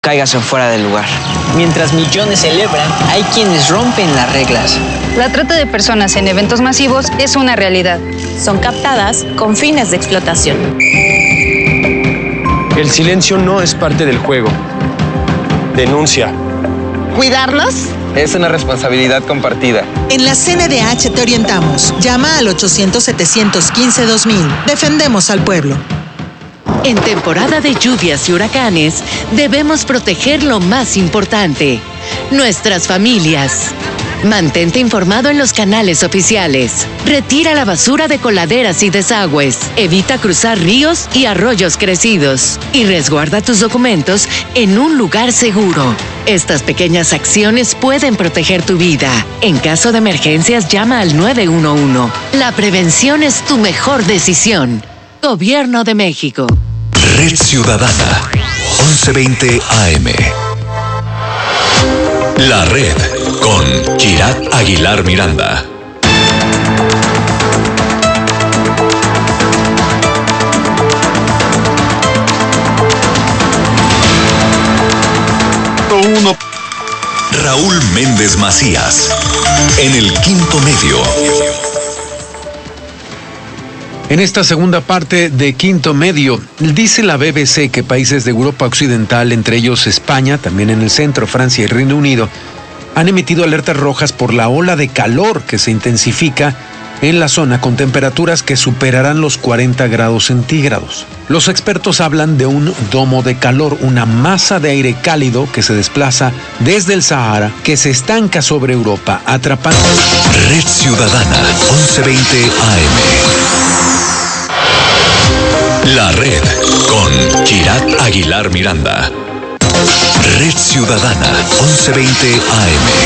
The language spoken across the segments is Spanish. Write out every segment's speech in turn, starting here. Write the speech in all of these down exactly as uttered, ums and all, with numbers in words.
caigas en fuera del lugar. Mientras millones celebran, hay quienes rompen las reglas. La trata de personas en eventos masivos es una realidad. Son captadas con fines de explotación. El silencio no es parte del juego. Denuncia. ¿Cuidarlos? Es una responsabilidad compartida. En la C N D H te orientamos. Llama al ochocientos, setecientos quince, dos mil. Defendemos al pueblo. En temporada de lluvias y huracanes, debemos proteger lo más importante, nuestras familias. Mantente informado en los canales oficiales. Retira la basura de coladeras y desagües. Evita cruzar ríos y arroyos crecidos. Y resguarda tus documentos en un lugar seguro. Estas pequeñas acciones pueden proteger tu vida. En caso de emergencias, llama al nueve uno uno. La prevención es tu mejor decisión. Gobierno de México. Red Ciudadana, once veinte A M. La Red con Kirat Aguilar Miranda. Uno. Raúl Méndez Macías, en el quinto medio. En esta segunda parte de Quinto Medio, dice la B B C que países de Europa Occidental, entre ellos España, también en el centro, Francia y Reino Unido, han emitido alertas rojas por la ola de calor que se intensifica en la zona con temperaturas que superarán los cuarenta grados centígrados. Los expertos hablan de un domo de calor, una masa de aire cálido que se desplaza desde el Sahara, que se estanca sobre Europa, atrapando... Red Ciudadana, once veinte A M. La Red con Kirat Aguilar Miranda. Red Ciudadana, once veinte A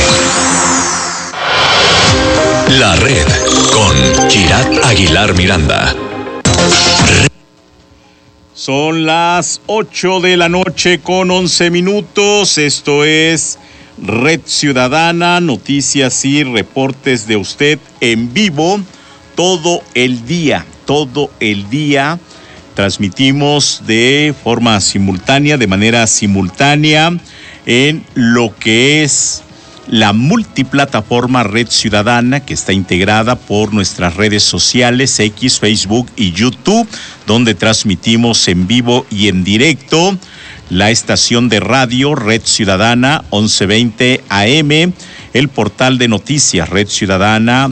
M. La Red con Kirat Aguilar Miranda. Son las ocho de la noche con once minutos. Esto es Red Ciudadana, noticias y reportes de usted en vivo todo el día, todo el día. Transmitimos de forma simultánea, de manera simultánea, en lo que es la multiplataforma Red Ciudadana, que está integrada por nuestras redes sociales, X, Facebook y YouTube, donde transmitimos en vivo y en directo. La estación de radio Red Ciudadana, once veinte A M, el portal de noticias Red Ciudadana,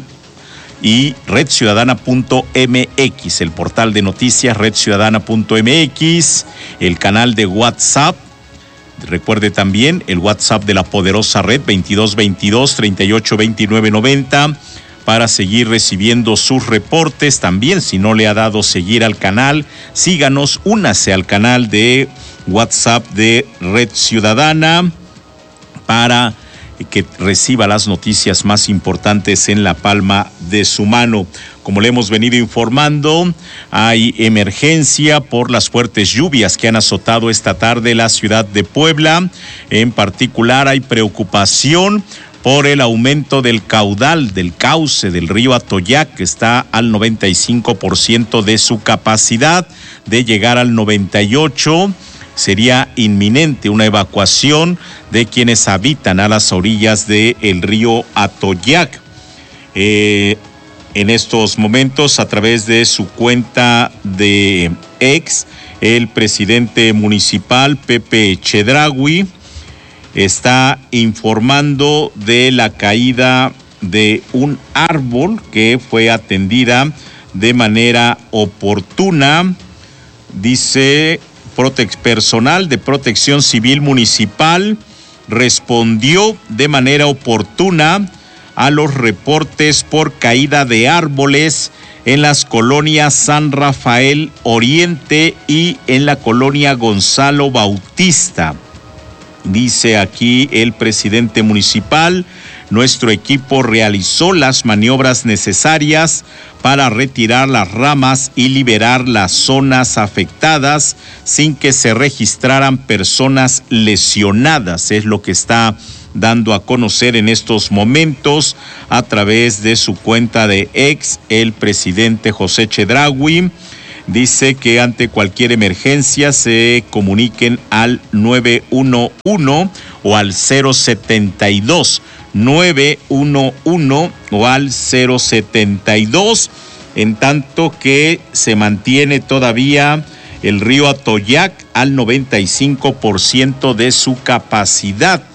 y red ciudadana punto m x, el portal de noticias red ciudadana punto m x, el canal de WhatsApp. Recuerde también el WhatsApp de la poderosa red veintidós veintidós, treinta y ocho veintinueve noventa para seguir recibiendo sus reportes. También, si no le ha dado seguir al canal, síganos, únase al canal de WhatsApp de Red Ciudadana para que reciba las noticias más importantes en la palma de su mano. Como le hemos venido informando, hay emergencia por las fuertes lluvias que han azotado esta tarde la ciudad de Puebla. En particular, hay preocupación por el aumento del caudal, del cauce del río Atoyac, que está al noventa y cinco por ciento de su capacidad, de llegar al noventa y ocho por ciento. Sería inminente una evacuación de quienes habitan a las orillas del río Atoyac. Eh, en estos momentos, a través de su cuenta de X, el presidente municipal, Pepe Chedraui, está informando de la caída de un árbol que fue atendida de manera oportuna. Dice... Prote- personal de Protección Civil Municipal respondió de manera oportuna a los reportes por caída de árboles en las colonias San Rafael Oriente y en la colonia Gonzalo Bautista. Dice aquí el presidente municipal: nuestro equipo realizó las maniobras necesarias para retirar las ramas y liberar las zonas afectadas sin que se registraran personas lesionadas. Es lo que está dando a conocer en estos momentos a través de su cuenta de X el presidente José Chedraui. Dice que ante cualquier emergencia se comuniquen al nueve uno uno o al cero setenta y dos. nueve uno uno o al cero setenta y dos. En tanto que se mantiene todavía el río Atoyac al noventa y cinco por ciento de su capacidad.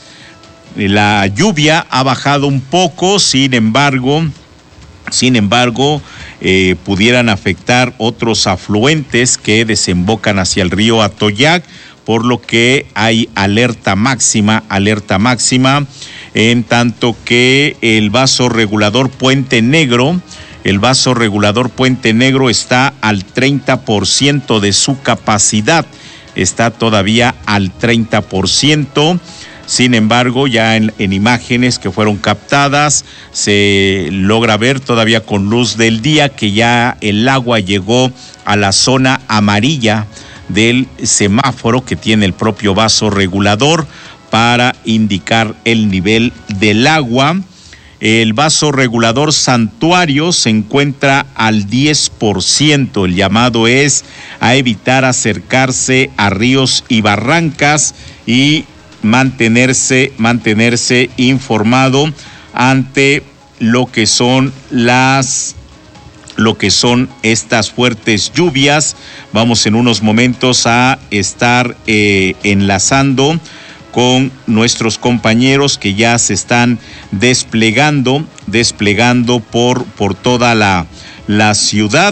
La lluvia ha bajado un poco, sin embargo, sin embargo, eh, pudieran afectar otros afluentes que desembocan hacia el río Atoyac, por lo que hay alerta máxima, alerta máxima, en tanto que el vaso regulador Puente Negro, el vaso regulador Puente Negro está al treinta por ciento de su capacidad, está todavía al treinta por ciento. Sin embargo, ya en, en imágenes que fueron captadas, se logra ver todavía con luz del día que ya el agua llegó a la zona amarilla del semáforo que tiene el propio vaso regulador para indicar el nivel del agua. El vaso regulador Santuario se encuentra al diez por ciento. El llamado es a evitar acercarse a ríos y barrancas y mantenerse, mantenerse informado ante lo que son las, lo que son estas fuertes lluvias. Vamos en unos momentos a estar eh, enlazando con nuestros compañeros que ya se están desplegando, desplegando por, por toda la, la ciudad.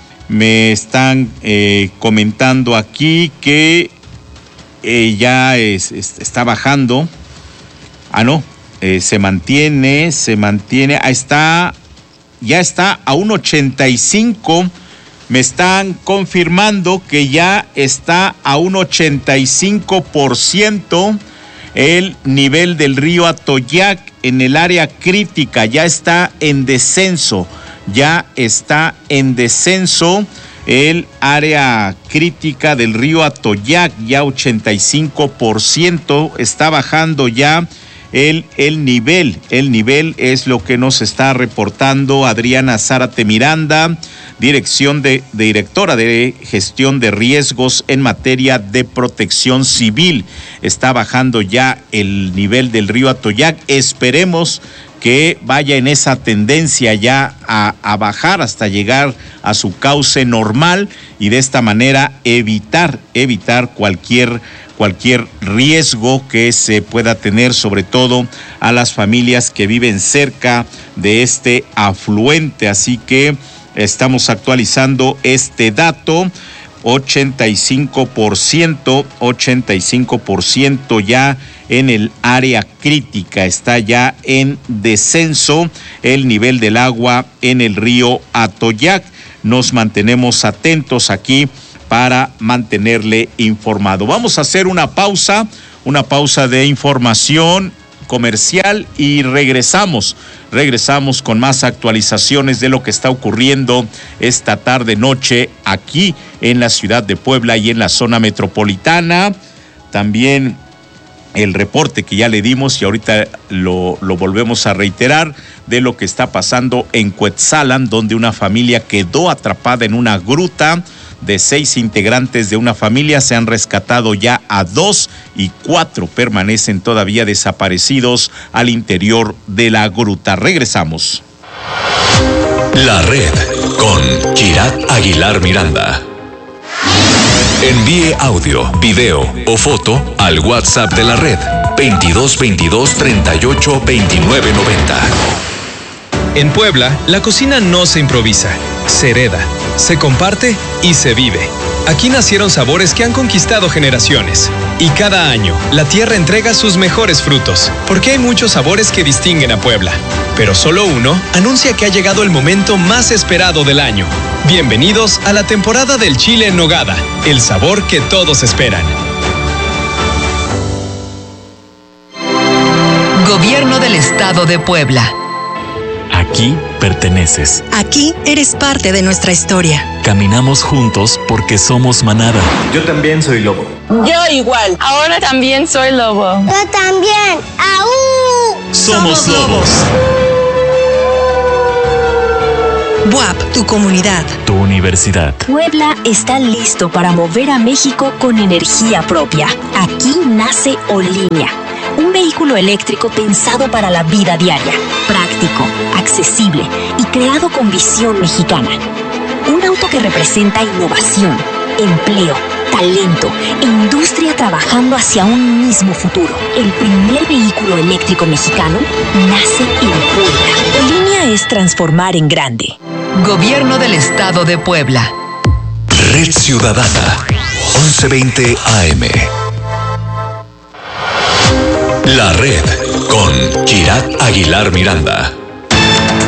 Me están eh, comentando aquí que eh, ya es, es, está bajando. Ah, no, eh, se mantiene, se mantiene, ah, está, ya está a un ochenta y cinco. Me están confirmando que ya está a un ochenta y cinco por ciento el nivel del río Atoyac en el área crítica, ya está en descenso, ya está en descenso el área crítica del río Atoyac, ya ochenta y cinco por ciento, está bajando ya El, el nivel, el nivel es lo que nos está reportando Adriana Zárate Miranda, dirección de, de directora de gestión de riesgos en materia de protección civil. Está bajando ya el nivel del río Atoyac. Esperemos que vaya en esa tendencia ya a, a bajar hasta llegar a su cauce normal y de esta manera evitar, evitar cualquier cualquier riesgo que se pueda tener, sobre todo a las familias que viven cerca de este afluente. Así que estamos actualizando este dato, ochenta y cinco por ciento, ochenta y cinco por ciento ya en el área crítica, está ya en descenso el nivel del agua en el río Atoyac. Nos mantenemos atentos aquí para mantenerle informado. Vamos a hacer una pausa, una pausa de información comercial y regresamos, regresamos con más actualizaciones de lo que está ocurriendo esta tarde noche aquí en la ciudad de Puebla y en la zona metropolitana. También el reporte que ya le dimos y ahorita lo, lo volvemos a reiterar de lo que está pasando en Cuetzalan, donde una familia quedó atrapada en una gruta. De seis integrantes de una familia se han rescatado ya a dos y cuatro permanecen todavía desaparecidos al interior de la gruta. Regresamos. La red con Kirat Aguilar Miranda. Envíe audio, video o foto al WhatsApp de la red veintidós veintidós treinta y ocho veintinueve noventa. En Puebla, la cocina no se improvisa, se hereda, se comparte y se vive. Aquí nacieron sabores que han conquistado generaciones. Y cada año, la tierra entrega sus mejores frutos, porque hay muchos sabores que distinguen a Puebla. Pero solo uno anuncia que ha llegado el momento más esperado del año. Bienvenidos a la temporada del chile en nogada, el sabor que todos esperan. Gobierno del Estado de Puebla. Aquí perteneces. Aquí eres parte de nuestra historia. Caminamos juntos porque somos manada. Yo también soy lobo. Yo igual. Ahora también soy lobo. Yo también. ¡Aú! Somos lobos. B U A P, tu comunidad. Tu universidad. Puebla está listo para mover a México con energía propia. Aquí nace Olinia, un vehículo eléctrico pensado para la vida diaria, práctico, accesible y creado con visión mexicana. Un auto que representa innovación, empleo, talento e industria trabajando hacia un mismo futuro. El primer vehículo eléctrico mexicano nace en Puebla. Olinia es transformar en grande. Gobierno del Estado de Puebla. Red Ciudadana, once veinte A M. La Red con Kirat Aguilar Miranda.